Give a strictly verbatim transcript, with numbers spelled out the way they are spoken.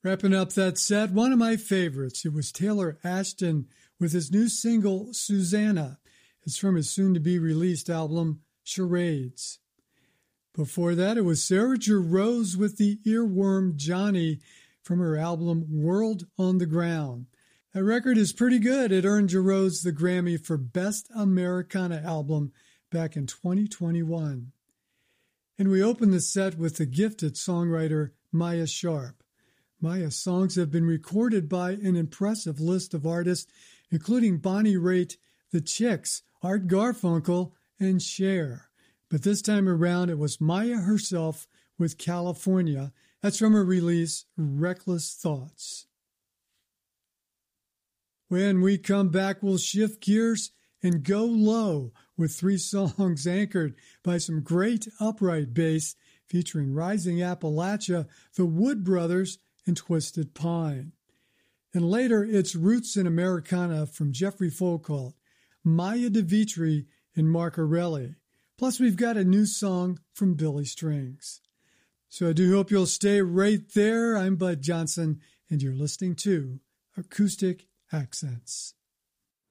Wrapping up that set, one of my favorites. It was Taylor Ashton with his new single, Susanna. It's from his soon-to-be-released album, Charades. Before that, it was Sarah Jarosz with the earworm Johnny from her album, World on the Ground. That record is pretty good. It earned Jarosz the Grammy for Best Americana Album back in twenty twenty-one. And we opened the set with the gifted songwriter Maya Sharp. Maya's songs have been recorded by an impressive list of artists, including Bonnie Raitt, The Chicks, Art Garfunkel, and Cher. But this time around, it was Maya herself with California. That's from her release, Reckless Thoughts. When we come back, we'll shift gears and go low with three songs anchored by some great upright bass featuring Rising Appalachia, the Wood Brothers, and Twisted Pine. And later, it's Roots in Americana from Jeffrey Folkalt, Maya DeVitri, and Mark Arelli. Plus, we've got a new song from Billy Strings. So I do hope you'll stay right there. I'm Bud Johnson, and you're listening to Acoustic Accents.